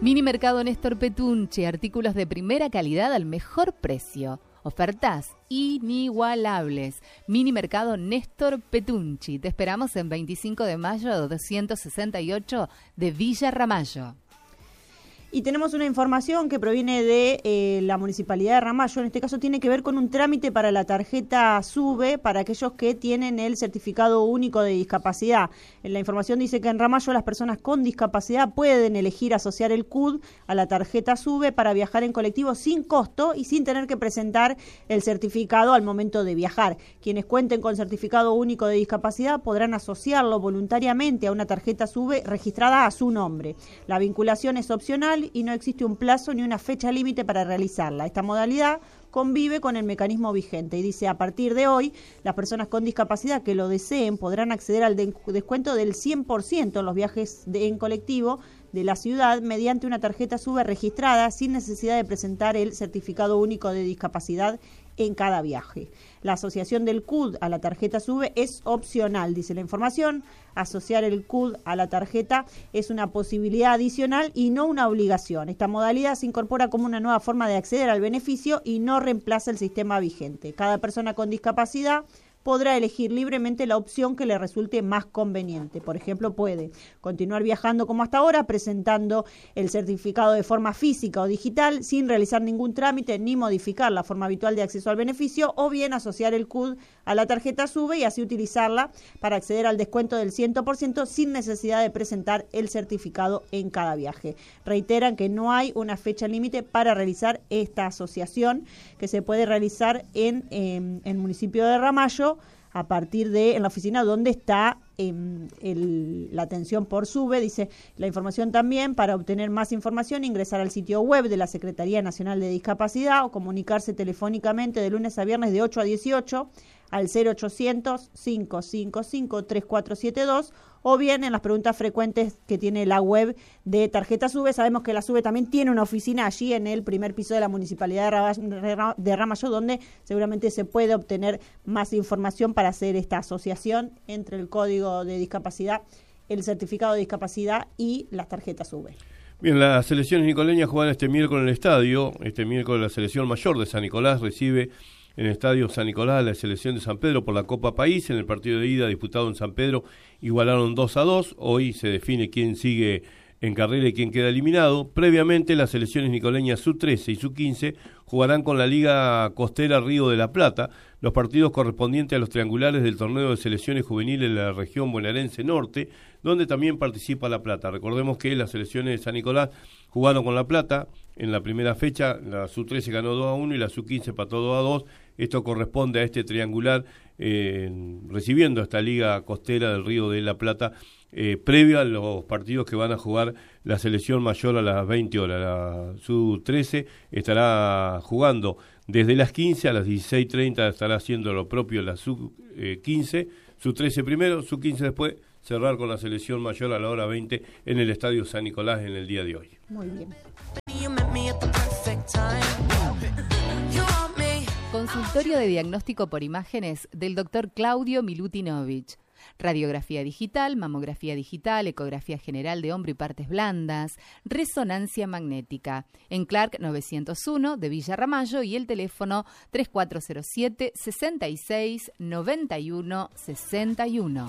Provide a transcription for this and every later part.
Mini Mercado Néstor Petunchi, artículos de primera calidad al mejor precio. Ofertas inigualables. Mini Mercado Néstor Petunchi. Te esperamos en 25 de mayo 268 de Villa Ramallo. Y tenemos una información que proviene de la Municipalidad de Ramallo. En este caso tiene que ver con un trámite para la tarjeta SUBE para aquellos que tienen el certificado único de discapacidad. En la información dice que en Ramallo las personas con discapacidad pueden elegir asociar el CUD a la tarjeta SUBE para viajar en colectivo sin costo y sin tener que presentar el certificado al momento de viajar. Quienes cuenten con certificado único de discapacidad podrán asociarlo voluntariamente a una tarjeta SUBE registrada a su nombre. La vinculación es opcional y no existe un plazo ni una fecha límite para realizarla. Esta modalidad convive con el mecanismo vigente y dice: a partir de hoy, las personas con discapacidad que lo deseen podrán acceder al descuento del 100% en los viajes en colectivo de la ciudad mediante una tarjeta SUBE registrada sin necesidad de presentar el certificado único de discapacidad en cada viaje. La asociación del CUD a la tarjeta SUBE es opcional, dice la información. Asociar el CUD a la tarjeta es una posibilidad adicional y no una obligación. Esta modalidad se incorpora como una nueva forma de acceder al beneficio y no reemplaza el sistema vigente. Cada persona con discapacidad podrá elegir libremente la opción que le resulte más conveniente. Por ejemplo, puede continuar viajando como hasta ahora, presentando el certificado de forma física o digital, sin realizar ningún trámite ni modificar la forma habitual de acceso al beneficio, o bien asociar el CUD a la tarjeta SUBE y así utilizarla para acceder al descuento del 100% sin necesidad de presentar el certificado en cada viaje. Reiteran que no hay una fecha límite para realizar esta asociación, que se puede realizar en el municipio de Ramallo, a partir de en la oficina donde está la atención por SUBE. Dice la información también: para obtener más información, ingresar al sitio web de la Secretaría Nacional de Discapacidad o comunicarse telefónicamente de lunes a viernes de 8 a 18 al 0800-555-3472 o bien en las preguntas frecuentes que tiene la web de Tarjeta SUBE. Sabemos que la SUBE también tiene una oficina allí en el primer piso de la Municipalidad de Ramallo, donde seguramente se puede obtener más información para hacer esta asociación entre el código de discapacidad, el certificado de discapacidad y las tarjetas SUBE. Bien, las selecciones nicoleñas juegan este miércoles en el estadio. Este miércoles la selección mayor de San Nicolás recibe en el Estadio San Nicolás la selección de San Pedro por la Copa País. En el partido de ida disputado en San Pedro igualaron 2-2. Hoy se define quién sigue en carrera y quién queda eliminado. Previamente, las selecciones nicoleñas sub-13 y sub-15 jugarán con la Liga Costera Río de la Plata los partidos correspondientes a los triangulares del torneo de selecciones juveniles de la región bonaerense norte, donde también participa La Plata. Recordemos que las selecciones de San Nicolás jugaron con La Plata en la primera fecha. La sub-13 ganó 2-1 y la sub-15 empató 2-2. Esto corresponde a este triangular recibiendo esta Liga Costera del Río de la Plata, previo a los partidos que van a jugar la selección mayor a las 20 horas. La sub-13 estará jugando desde las 15 a las 16:30, estará haciendo lo propio la sub-15, sub-13 primero, sub-15 después, cerrar con la selección mayor a la hora 20 en el Estadio San Nicolás en el día de hoy. Muy bien. Consultorio de diagnóstico por imágenes del Dr. Claudio Milutinovich. Radiografía digital, mamografía digital, ecografía general de hombro y partes blandas, resonancia magnética. En Clark 901 de Villa Ramallo y el teléfono 3407 66 91 61.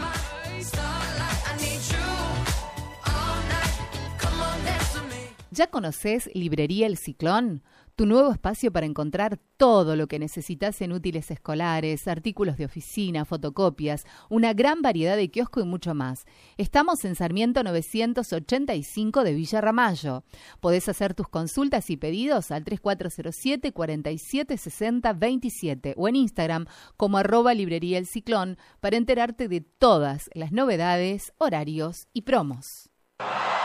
¿Ya conocés Librería El Ciclón? Tu nuevo espacio para encontrar todo lo que necesitas en útiles escolares, artículos de oficina, fotocopias, una gran variedad de kiosco y mucho más. Estamos en Sarmiento 985 de Villa Ramallo. Podés hacer tus consultas y pedidos al 3407 47 60 27 o en Instagram como @Librería El Ciclón para enterarte de todas las novedades, horarios y promos.